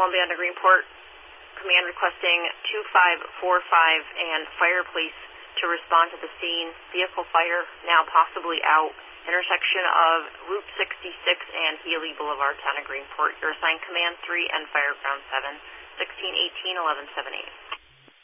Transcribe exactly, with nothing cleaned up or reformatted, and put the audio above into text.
Columbia to Greenport. Command requesting two five four five and fire police to respond to the scene. Vehicle fire now possibly out. Intersection of Route sixty-six and Healy Boulevard, town of Greenport. Your assigned Command three and Fire Ground seven, sixteen eighteen, eleven seventy-eight.